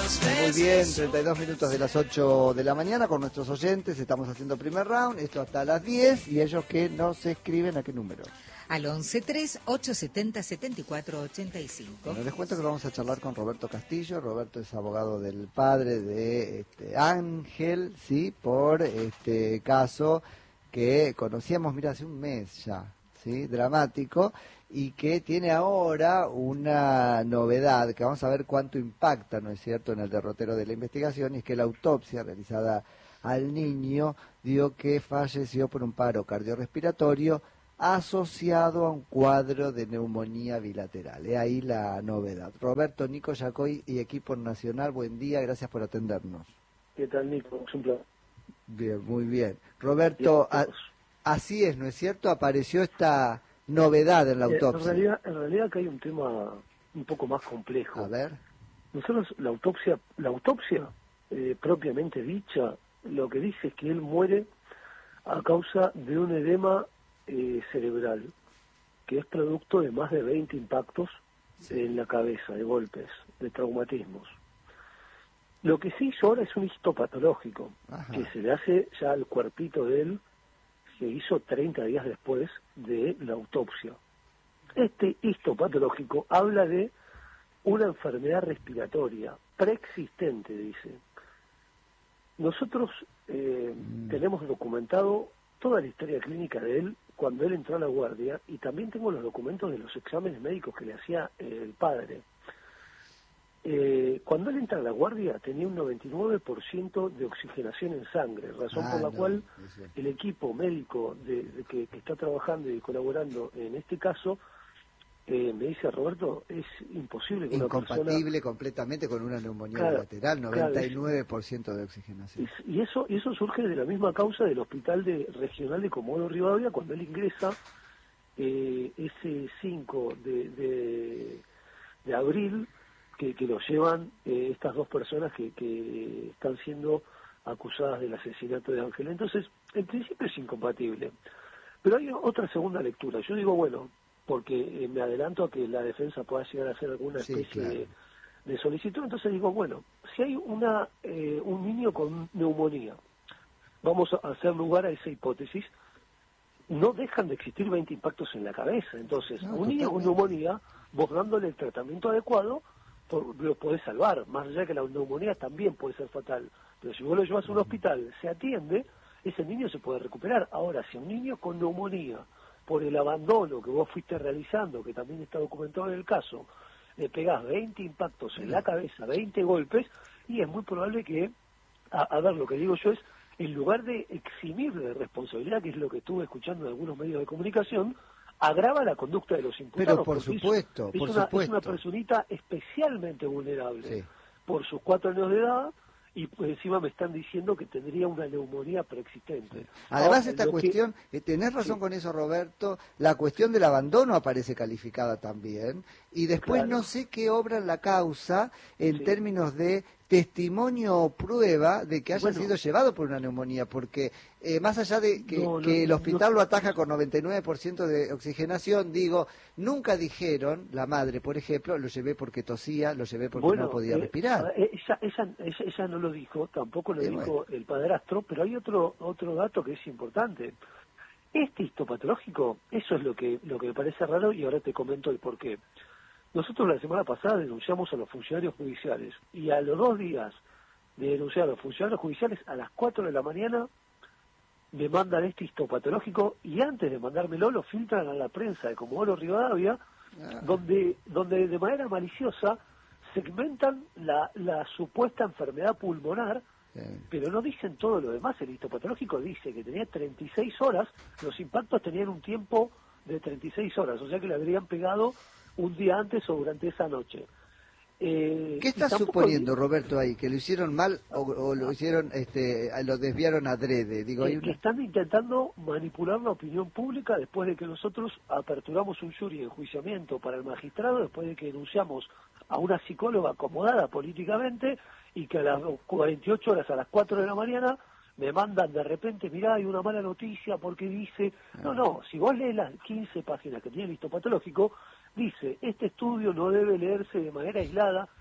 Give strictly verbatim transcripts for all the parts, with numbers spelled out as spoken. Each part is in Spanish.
Muy bien, treinta y dos minutos de las ocho de la mañana con nuestros oyentes. Estamos haciendo primer round, esto hasta las diez. Y ellos que nos escriben, ¿a qué número? Al once tres ocho setenta setenta y cuatro ochenta y cinco. Bueno, les cuento que vamos a charlar con Roberto Castillo. Roberto es abogado del padre de este, Ángel, sí, por este caso que conocíamos, mira, hace un mes ya, sí, dramático, y que tiene ahora una novedad que vamos a ver cuánto impacta, ¿no es cierto?, en el derrotero de la investigación, y es que la autopsia realizada al niño dio que falleció por un paro cardiorrespiratorio asociado a un cuadro de neumonía bilateral. Es ahí la novedad. Roberto, Nico Yacoy y equipo nacional, buen día, gracias por atendernos. ¿Qué tal, Nico? Es un placer. Bien, muy bien. Roberto, a, así es, ¿no es cierto? Apareció esta novedad en la autopsia. En realidad, en realidad acá hay un tema un poco más complejo. A ver. Nosotros, la autopsia, la autopsia eh, propiamente dicha, lo que dice es que él muere a causa de un edema eh, cerebral, que es producto de más de veinte impactos sí. en la cabeza, de golpes, de traumatismos. Lo que se hizo ahora es un histopatológico, Ajá. que se le hace ya al cuerpito de él, se hizo treinta días después de la autopsia. Este histopatológico habla de una enfermedad respiratoria preexistente, dice. Nosotros eh, mm. tenemos documentado toda la historia clínica de él cuando él entró a la guardia, y también tengo los documentos de los exámenes médicos que le hacía eh, el padre. Eh, cuando él entra a la guardia tenía un noventa y nueve por ciento de oxigenación en sangre, razón ah, por la no, cual sí. el equipo médico de, de que, que está trabajando y colaborando en este caso eh, me dice, Roberto, es imposible que incompatible una persona... completamente con una neumonía claro, bilateral, noventa y nueve por ciento claro, de oxigenación. Y eso, y eso surge de la misma causa del hospital de, regional de Comodoro Rivadavia, cuando él ingresa eh, ese cinco de, de, de abril, que, que lo llevan eh, estas dos personas que, que están siendo acusadas del asesinato de Ángel. Entonces, en principio es incompatible. Pero hay otra segunda lectura. Yo digo, bueno, porque eh, me adelanto a que la defensa pueda llegar a hacer alguna especie sí, claro. de, de solicitud, entonces digo, bueno, si hay una eh, un niño con neumonía, vamos a hacer lugar a esa hipótesis, no dejan de existir veinte impactos en la cabeza. Entonces, no, un niño con neumonía, vos dándole el tratamiento adecuado, lo podés salvar, más allá que la neumonía también puede ser fatal, pero si vos lo llevas a un hospital, se atiende, ese niño se puede recuperar. Ahora, si a un niño con neumonía, por el abandono que vos fuiste realizando, que también está documentado en el caso, le pegás veinte impactos en la cabeza, veinte golpes, y es muy probable que, a, a ver, lo que digo yo es, en lugar de eximir de responsabilidad, que es lo que estuve escuchando en algunos medios de comunicación, agrava la conducta de los imputados. Pero por supuesto, es, por es una, supuesto. Es una personita especialmente vulnerable sí. por sus cuatro años de edad, y pues encima me están diciendo que tendría una neumonía preexistente. Sí. Además, Ahora, esta cuestión, que... eh, tenés razón sí. con eso, Roberto, la cuestión del abandono aparece calificada también, y después claro. no sé qué obra en la causa en sí. términos de testimonio o prueba de que haya bueno, sido llevado por una neumonía, porque eh, más allá de que, no, no, que el hospital no, lo ataja con noventa y nueve por ciento de oxigenación, digo, nunca dijeron, la madre, por ejemplo, lo llevé porque tosía, lo llevé porque bueno, no podía eh, respirar. Ella, ella, ella, ella no lo dijo, tampoco lo eh, dijo bueno. el padrastro, pero hay otro otro dato que es importante. Este histopatológico, eso es lo que lo que me parece raro, y ahora te comento el porqué. Nosotros la semana pasada denunciamos a los funcionarios judiciales, y a los dos días de denunciar a los funcionarios judiciales, a las cuatro de la mañana me mandan este histopatológico, y antes de mandármelo lo filtran a la prensa de Comodoro Rivadavia, ah. donde donde de manera maliciosa segmentan la, la supuesta enfermedad pulmonar, sí. pero no dicen todo lo demás. El histopatológico dice que tenía treinta y seis horas, los impactos tenían un tiempo de treinta y seis horas, o sea que le habrían pegado un día antes o durante esa noche. Eh, ¿Qué estás suponiendo, Roberto, ahí? ¿Que lo hicieron mal o, o lo hicieron, este, lo desviaron adrede? Digo, eh, hay una... que están intentando manipular la opinión pública después de que nosotros aperturamos un jury de enjuiciamiento para el magistrado, después de que denunciamos a una psicóloga acomodada políticamente, y que a las cuarenta y ocho horas, a las cuatro de la mañana, me mandan de repente, mirá, hay una mala noticia porque dice... No, no, si vos lees las quince páginas que tiene el histopatológico, dice, este estudio no debe leerse de manera aislada,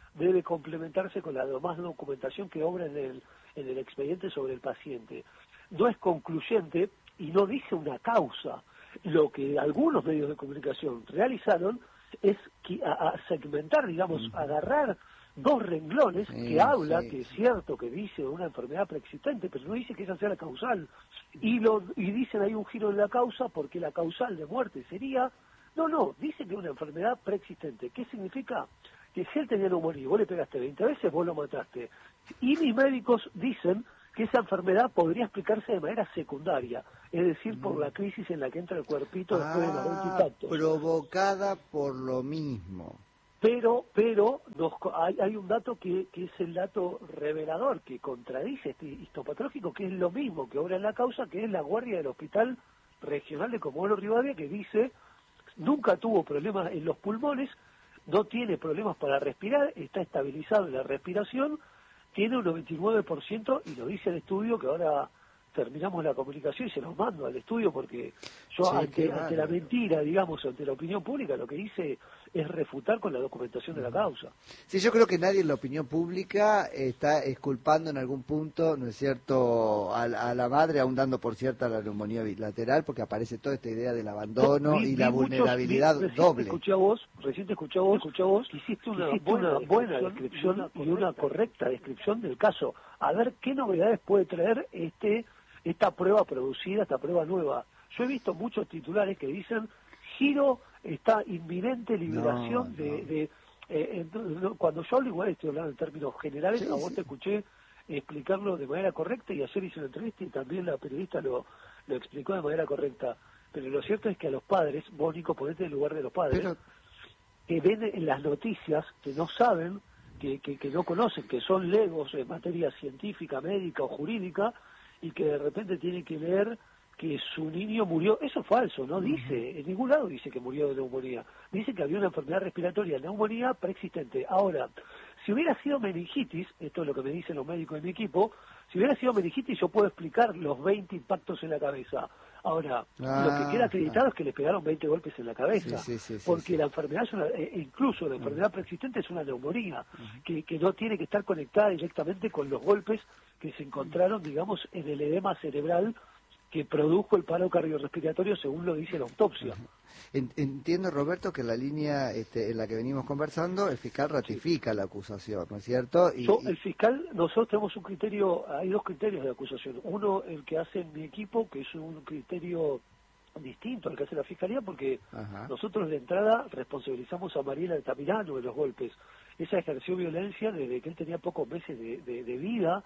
debe complementarse con la demás documentación que obra en el, en el expediente sobre el paciente. No es concluyente y no dice una causa. Lo que algunos medios de comunicación realizaron es que, a, a segmentar, digamos, uh-huh. agarrar dos renglones sí, que habla, sí, que es cierto que dice una enfermedad preexistente, pero no dice que esa sea la causal. Y, lo, y dicen hay un giro en la causa porque la causal de muerte sería... No, no, dice que es una enfermedad preexistente. ¿Qué significa? Que si él tenía neumonía, vos le pegaste veinte veces, vos lo mataste. Y mis médicos dicen que esa enfermedad podría explicarse de manera secundaria, es decir, mm. por la crisis en la que entra el cuerpito ah, después de los veinte y tantos. Provocada por lo mismo. Pero, pero nos, hay, hay un dato que, que es el dato revelador, que contradice este histopatológico, que es lo mismo que obra en la causa, que es la guardia del Hospital Regional de Comodoro Rivadavia, que dice, nunca tuvo problemas en los pulmones, no tiene problemas para respirar, está estabilizado en la respiración, tiene un noventa y nueve por ciento, y lo dice el estudio, que ahora terminamos la comunicación y se los mando al estudio, porque yo sí, ante, ante la mentira, digamos, ante la opinión pública, lo que hice es refutar con la documentación de la causa. Sí, yo creo que nadie en la opinión pública está exculpando en algún punto, ¿no es cierto?, a, a la madre, aún dando por cierta la neumonía bilateral, porque aparece toda esta idea del abandono vi, y vi la muchos, vulnerabilidad vi, doble. Escuché a vos, recién te escuché a vos, escuché a vos, hiciste una, hiciste buena, una buena descripción, descripción y una correcta descripción del caso. A ver qué novedades puede traer este esta prueba producida, esta prueba nueva. Yo he visto muchos titulares que dicen giro, está inminente liberación no, de... No. de eh, entonces, no, cuando yo hablo igual estoy hablando en términos generales, sí, a vos sí. te escuché explicarlo de manera correcta y ayer hice una entrevista y también la periodista lo, lo explicó de manera correcta. Pero lo cierto es que a los padres, vos Nico, ponete en el lugar de los padres, Pero... que ven en las noticias, que no saben, que, que, que no conocen, que son legos en materia científica, médica o jurídica, y que de repente tiene que leer que su niño murió. Eso es falso, no dice, en ningún lado dice que murió de neumonía. Dice que había una enfermedad respiratoria, neumonía preexistente. Ahora, si hubiera sido meningitis, esto es lo que me dicen los médicos de mi equipo, si hubiera sido meningitis yo puedo explicar los veinte impactos en la cabeza. Ahora, ah, lo que queda acreditado ah. es que le pegaron veinte golpes en la cabeza, sí, sí, sí, porque sí, sí. la enfermedad, es una, eh, incluso la enfermedad preexistente es una neumonía, uh-huh. que, que no tiene que estar conectada directamente con los golpes que se encontraron, digamos, en el edema cerebral que produjo el paro cardiorrespiratorio, según lo dice la autopsia. Entiendo, Roberto, que la línea este, en la que venimos conversando, el fiscal ratifica sí. la acusación, ¿no es cierto? Y, Yo, el fiscal, nosotros tenemos un criterio, hay dos criterios de acusación. Uno, el que hace mi equipo, que es un criterio distinto al que hace la fiscalía, porque Ajá. nosotros de entrada responsabilizamos a Mariela Altamirano de los golpes. Ella ejerció violencia desde que él tenía pocos meses de, de, de vida.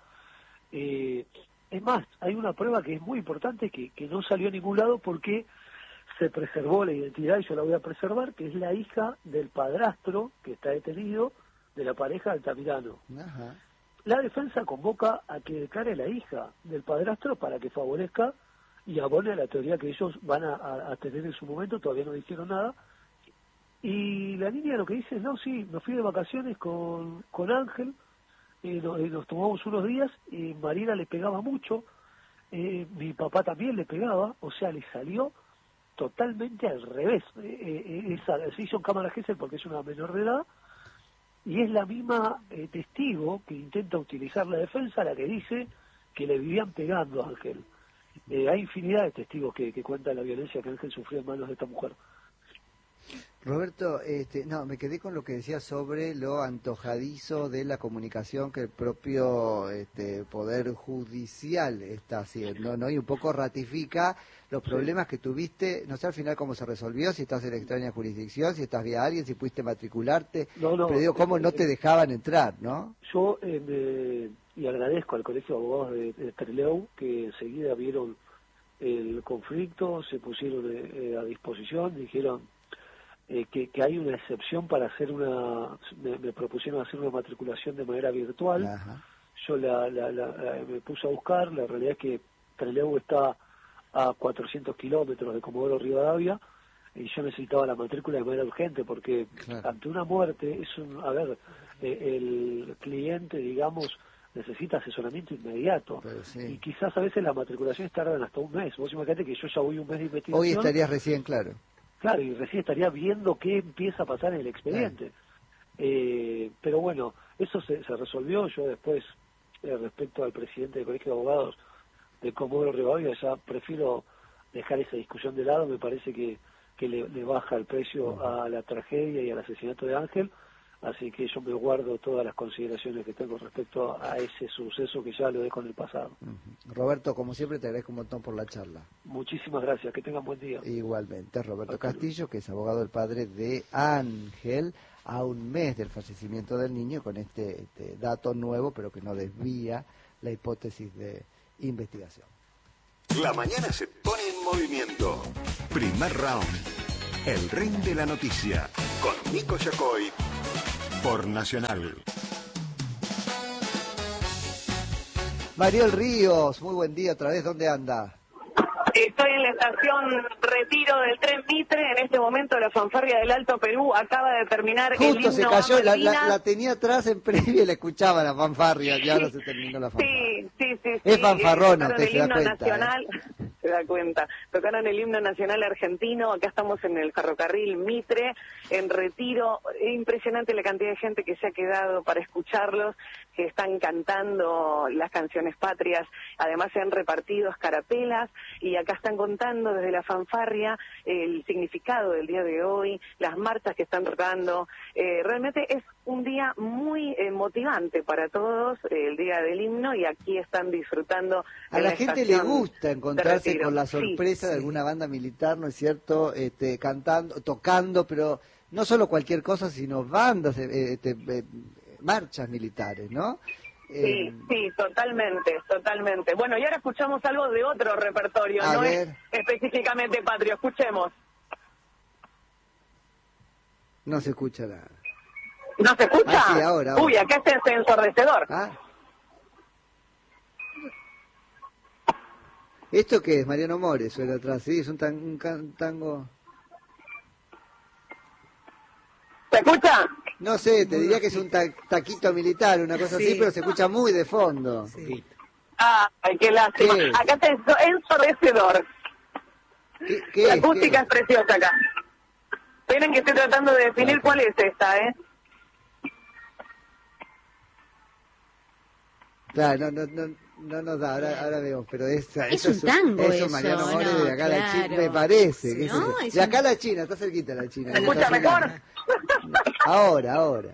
Eh, es más, hay una prueba que es muy importante que, que no salió a ningún lado porque se preservó la identidad y yo la voy a preservar, que es la hija del padrastro que está detenido de la pareja de Altamirano. Ajá. La defensa convoca a que declare la hija del padrastro para que favorezca y abone a la teoría que ellos van a, a, a tener en su momento, todavía no dijeron nada. Y la niña lo que dice es, no, sí, me fui de vacaciones con, con Ángel, Eh, nos, eh, nos tomamos unos días, y Mariela le pegaba mucho, eh, mi papá también le pegaba, o sea, le salió totalmente al revés. Eh, eh, esa, se hizo en cámara Gesell porque es una menor de edad, y es la misma eh, testigo que intenta utilizar la defensa la que dice que le vivían pegando a Ángel. Eh, hay infinidad de testigos que, que cuentan la violencia que Ángel sufrió en manos de esta mujer. Roberto, este, no, me quedé con lo que decía sobre lo antojadizo de la comunicación que el propio este, Poder Judicial está haciendo, ¿no? Y un poco ratifica los problemas que tuviste, no sé al final cómo se resolvió, si estás en extraña jurisdicción, si estás vía alguien, si pudiste matricularte, no, no, pero digo, cómo eh, no te dejaban entrar, ¿no? Yo, eh, me, y agradezco al Colegio de Abogados de, de Trelew, que enseguida vieron el conflicto, se pusieron eh, a disposición, dijeron... Eh, que, que hay una excepción para hacer una, me, me propusieron hacer una matriculación de manera virtual. Ajá. Yo la, la, la, la, me puse a buscar, la realidad es que Trelew está a cuatrocientos kilómetros de Comodoro Rivadavia y yo necesitaba la matrícula de manera urgente porque claro. ante una muerte es un, a ver, eh, el cliente, digamos, necesita asesoramiento inmediato sí. y quizás a veces las matriculaciones tardan hasta un mes. Vos imagínate que yo ya voy un mes de investigación. Hoy estarías recién, claro. Claro, y recién estaría viendo qué empieza a pasar en el expediente. Eh, pero bueno, Eso se, se resolvió. Yo después, eh, respecto al presidente del Colegio de Abogados de Comodoro Rivadavia, ya prefiero dejar esa discusión de lado. Me parece que, que le, le baja el precio a la tragedia y al asesinato de Ángel, así que yo me guardo todas las consideraciones que tengo respecto a ese suceso que ya lo dejo en el pasado. Uh-huh. Roberto, como siempre, te agradezco un montón por la charla. Muchísimas gracias, que tengan buen día. Igualmente, Roberto Castillo, que es abogado del padre de Ángel, a un mes del fallecimiento del niño, con este, este dato nuevo, pero que no desvía la hipótesis de investigación. La mañana se pone en movimiento. Primer round. El ring de la noticia. Con Nico Yacoy. Por Nacional. Mariel Ríos, muy buen día otra vez. ¿Dónde anda? Estoy en la estación Retiro del tren Mitre. En este momento la fanfarria del Alto Perú acaba de terminar. Justo el himno se cayó, la, Malvinas. la, la tenía atrás en previa y la escuchaba la fanfarria, ya no se terminó la fanfarria. Sí, sí, sí. Es sí, fanfarrona, tocaron usted el se da himno cuenta, nacional, ¿eh? Se da cuenta. Tocaron el himno nacional argentino. Acá estamos en el ferrocarril Mitre, en Retiro. Es impresionante la cantidad de gente que se ha quedado para escucharlos, que están cantando las canciones patrias. Además se han repartido escarapelas y acá están contando desde la fanfarria el significado del día de hoy, las marchas que están tocando. Eh, realmente es un día muy eh, motivante para todos, eh, el día del himno, y aquí están disfrutando. A la, la gente le gusta encontrarse con la sí, sorpresa de sí. alguna banda militar, ¿no es cierto?, este, cantando, tocando, pero no solo cualquier cosa, sino bandas, eh, este, eh, marchas militares, ¿no? Sí, eh, sí, totalmente, totalmente. Bueno, y ahora escuchamos algo de otro repertorio, a no ver. es específicamente patrio. Escuchemos. No se escucha nada. ¿No se escucha? Ah, sí, ahora, ahora. Uy, acá es ensordecedor. ¿Ah? ¿Esto qué es? Mariano More suena atrás, ¿sí? Es un, tan, un can, tango... ¿Se escucha? No sé, te diría que es un ta taquito militar, una cosa Sí. así, pero se escucha muy de fondo. Sí. Ah, ay, qué lástima. ¿Qué? Acá está enso- ensordecedor. ¿Qué, qué La es? acústica ¿Qué? es preciosa acá. Esperen que estoy tratando de definir cuál es esta, ¿eh? Claro, no, no, no, no nos da, ahora, ahora vemos, pero es... Es un tango eso, eso, Mariano More, ¿no? de acá a la Claro. China, me parece. Sí, que ¿no? es- Es de acá a un- la China, está cerquita la China. ¿Se escucha Está mejor? sonando. Ahora, ahora.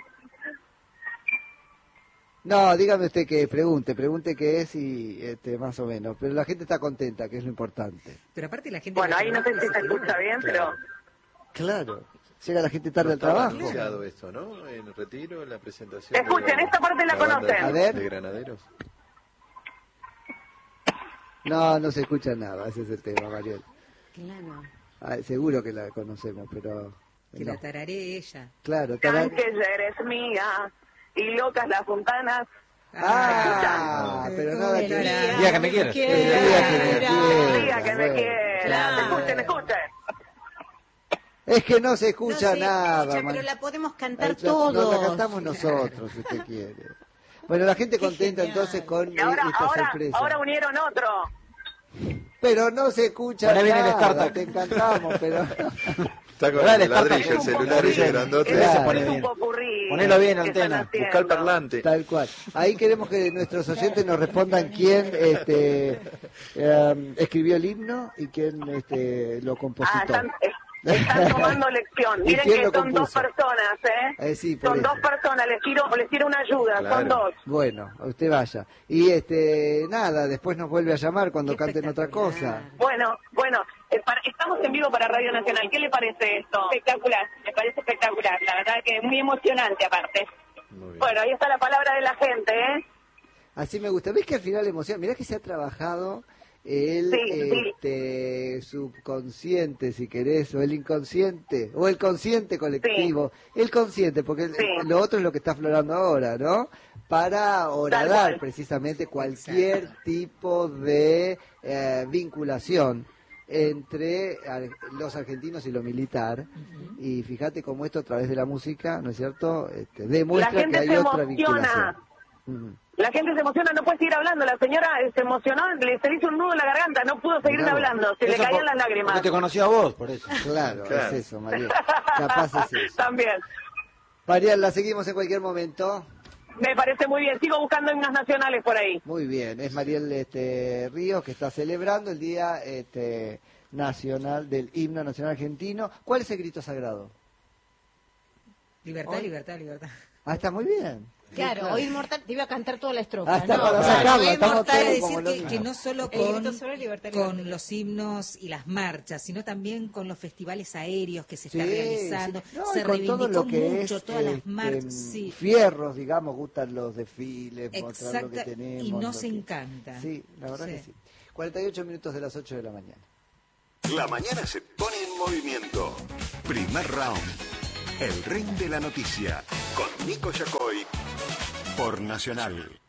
No, dígame usted qué es, pregunte, pregunte qué es y este, más o menos. Pero la gente está contenta, que es lo importante. Pero aparte la gente... Bueno, del ahí no sé trabajo si se quedó. escucha bien, pero... Claro. Llega la gente tarde No al estaba trabajo. anunciado esto, ¿no? En Retiro, en la presentación. Escuchen, de esta parte la banda conocen. de- A ver. De Granaderos. No, no se escucha nada, ese es el tema, Mariel. Claro. Ah, seguro que la conocemos, pero... Que no. la tararé ella. Claro, tará- Ángel, ya eres mía, y locas las fontanas. Ah, pero nada que ver. Día que me quieras. El día que me quiera, Diga que me bueno. quiera. Claro. Escuchen, escuchen. Es que no se escucha No se nada, escucha, man. pero la podemos cantar Ahí la- todos. No, la cantamos nosotros, si usted quiere. Bueno, la gente Qué contenta genial. entonces con Y ahora, eh, esta ahora, sorpresa. ahora unieron otro. Pero no se escucha Ahora viene el nada, StarTAC. te encantamos, pero... Está con Dale, el ladrillo, está- el celular ese grandote. Es, Ese Claro. se pone es un bien. popurrí. Ponelo bien, que están antena. haciendo. Busca el parlante. Tal cual. Ahí queremos que nuestros oyentes nos respondan quién este, eh, escribió el himno y quién este, lo Ah, compositó. están, eh, están tomando lección. ¿Y Miren quién que lo son dos compuso? personas, ¿eh? Eh, sí, por son eso. dos personas, les tiro, les tiro una ayuda, Claro. son dos. Bueno, usted vaya. Y este nada, después nos vuelve a llamar cuando Qué canten otra cosa. espectacular. Bueno, bueno, eh, para- estamos en vivo para Radio Nacional. ¿Qué le parece esto? Espectacular, me parece espectacular. La verdad que es muy emocionante aparte. Muy bien. Bueno, ahí está la palabra de la gente, ¿eh? Así me gusta. ¿Ves que al final emociona? Mirá que se ha trabajado el Sí, sí. este, subconsciente, si querés, o el inconsciente, o el consciente colectivo. El consciente, porque el- Sí. lo otro es lo que está aflorando ahora, ¿no? Para horadar cual. precisamente cualquier tipo de eh, vinculación entre ar- los argentinos y lo militar. Y fíjate cómo esto a través de la música, ¿no es cierto?, este, demuestra La gente que hay se otra emociona. vinculación. Ujú. La gente se emociona, no puede seguir hablando. La señora eh, se emocionó, le se le hizo un nudo en la garganta, no pudo seguir Mirá vos. hablando, se le Eso caían por- las lágrimas. Porque te conoció a vos, por eso. Claro, Claro. es eso, María. Capaz es eso. También. María, la seguimos en cualquier momento. Me parece muy bien. Sigo buscando himnos nacionales por ahí. Muy bien, es Mariel este, Ríos que está celebrando el Día este, Nacional del Himno Nacional Argentino. ¿Cuál es el grito sagrado? Libertad, Hoy- libertad, libertad. Ah, está muy bien. Claro, hoy inmortal, te iba a cantar toda la estrofa. Ah, está ¿no? para Claro. sacarla, Hoy estamos inmortal. todos Quiere como decir los- que, que no solo El grito con, sobre libertad, con libertad. los himnos y las marchas, sino también con los festivales aéreos que se Sí, está realizando. sí. No, se y con todo reivindicó lo que mucho es todas las este, marchas. Sí. fierros, digamos, gustan los desfiles, mostrar lo que Exacta, tenemos. y lo nos que- encanta. Sí, la verdad Sí. que sí. cuarenta y ocho minutos de las ocho de la mañana. La mañana se pone en movimiento. Primer round. El ring de la noticia. Con Nico Yacoy. Por Nacional.